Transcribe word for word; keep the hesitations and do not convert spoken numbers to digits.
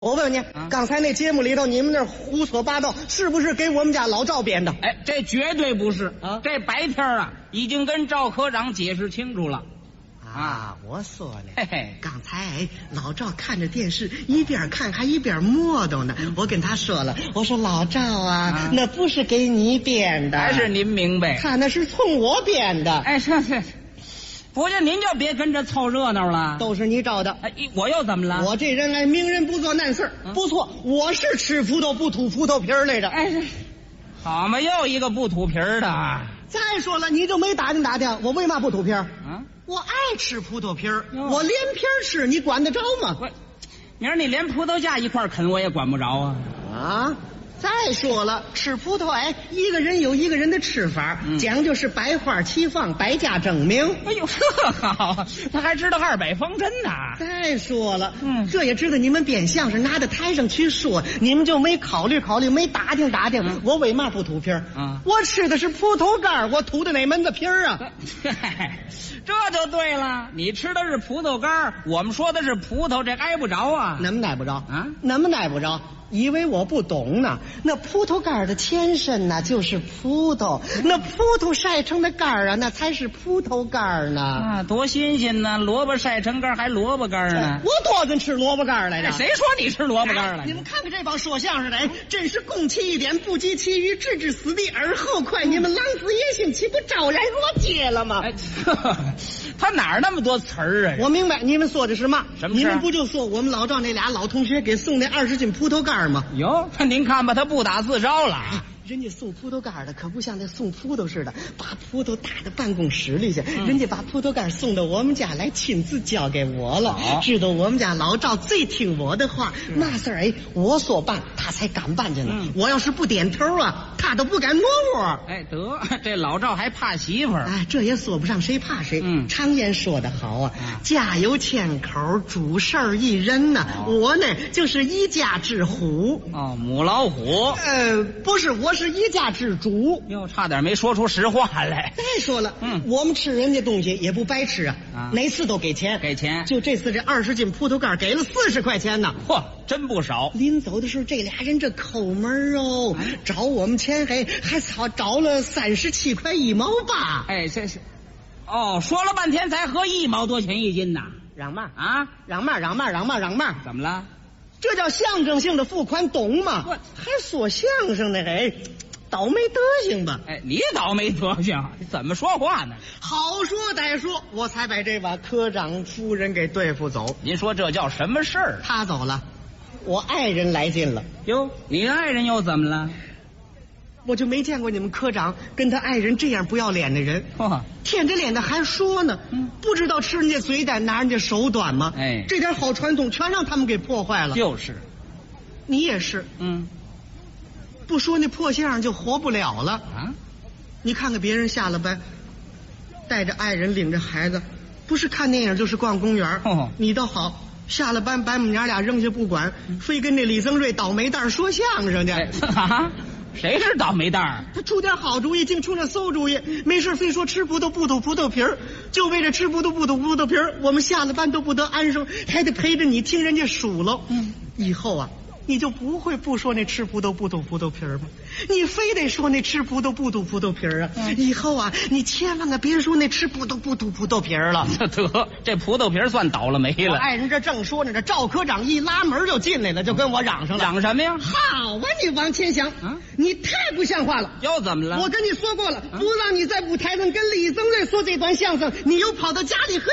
我问问你， 啊刚才那节目里头你们那胡说八道，是不是给我们家老赵编的？ 哎，这绝对不是啊这白天啊，已经跟赵科长解释清楚了。 啊，我说呢， 嘿嘿， 刚才哎老赵看着电视，一边看还一边磨叨呢。我跟他说了，我说老赵啊， 啊那不是给你编的， 还是您明白？ 他那是冲我编的， 哎，是是，不是您就别跟着凑热闹了。 都是你找的。 哎，我又怎么了？ 我这人哎，明人不做难事儿、 嗯不错，我是吃葡萄不吐葡萄皮儿来着。 哎，这好嘛，又一个不吐皮儿的啊！ 再说了，你就没打听打听，我为嘛不吐皮儿？ 啊， 我爱吃葡萄皮儿， 哟我连皮儿吃，你管得着吗？ 我，明儿你连葡萄架一块儿啃，我也管不着啊。 啊！再说了，吃葡萄哎，一个人有一个人的吃法， 嗯讲究是百花齐放，百家争鸣。 哎呦，呵好，他还知道二百方针呢。 再说了， 嗯这也知道你们编相声拿到台上去说，你们就没考虑考虑，没打听打听， 嗯我为嘛不吐皮儿？ 啊我吃的是葡萄干儿，我吐的哪门子皮儿啊？ 这就对了，你吃的是葡萄干儿，我们说的是葡萄，这挨不着啊。 那么耐不着啊那么耐不着，以为我不懂呢。那葡萄干儿的前身呢，就是葡萄，那葡萄晒成的干儿啊，那才是葡萄干儿呢。 啊，多新鲜呢！萝卜晒成干儿还萝卜干儿呢。 我多跟吃萝卜干儿来着。 哎谁说你吃萝卜干儿了？ 哎你们看看这帮说相声的，哎，真是攻其一点，不及其余，置之死地而后快。你们狼子野心，岂不昭然若揭了吗？ 哎，他哪儿那么多词儿啊？ 我明白你们说的是嘛？ 什么事儿你们不就说我们老赵那俩老同学给送那二十斤葡萄干儿吗？ 哟，您看吧，他不打自招了啊。 人家送葡萄干儿的可不像那送葡萄似的，把葡萄打到办公室里去。 嗯人家把葡萄干儿送到我们家来，亲自交给我了。 好知道我们家老赵最听我的话，嘛事儿哎，我说办他才敢办去呢。 嗯我要是不点头啊，他都不敢挪窝。 哎，得，这老赵还怕媳妇儿。 哎，这也说不上谁怕谁。 嗯常言说得好啊， 啊家有千口，主事儿一人呐、 哦我呢就是一家之虎。 哦，母老虎。 呃，不是，我是一家之主。 哟，差点没说出实话来。 再说了， 嗯我们吃人家东西也不白吃啊， 啊哪次都给钱， 给钱就这次这二十斤葡萄干给了四十块钱呢。 嚯，真不少。 临走的时候，这俩人这抠门儿哦，找我们钱还还操找了三十七块一毛八。 哎，这是，哦，说了半天才合一毛多钱一斤呐。 嚷嘛啊？ 嚷嘛嚷嘛嚷嘛嚷嘛， 怎么了？ 这叫象征性的付款，懂吗？ 我还说相声呢，还倒霉德行吧？ 哎，你倒霉德行，怎么说话呢？ 好说歹说，我才把这把科长夫人给对付走。 您说这叫什么事儿？ 他走了，我爱人来劲了。 哟，你爱人又怎么了？ 我就没见过你们科长跟他爱人这样不要脸的人， 嚯， 舔着脸的还说呢， 嗯不知道吃人家嘴短拿人家手短吗？ 哎这点好传统全让他们给破坏了。 就是， 你也是， 嗯不说那破相声就活不了了。 啊， 你看看别人下了班，带着爱人领着孩子，不是看电影就是逛公园， 哦你倒好。下了班把我们娘俩扔下不管，非跟那李增瑞倒霉蛋儿说相声去。 哎啊，谁是倒霉蛋儿？ 他出点好主意，净出那馊主意。没事非说吃葡萄不吐葡萄皮儿，就为了吃葡萄不吐葡萄皮儿，我们下了班都不得安生，还得陪着你听人家数喽。 嗯， 以后啊，你就不会不说那吃葡萄不吐葡萄皮儿吗？你非得说那吃葡萄不吐葡萄皮儿啊！ 嗯以后啊，你千万可别说那吃葡萄不吐葡萄皮儿了。 得，这葡萄皮儿算倒了霉了。 我爱人这正说呢，这赵科长一拉门就进来了，就跟我嚷上了。 嚷什么呀？ 好啊，你王千祥， 啊你太不像话了！ 又怎么了？ 我跟你说过了，不让你在舞台上跟李增瑞说这段相声，你又跑到家里和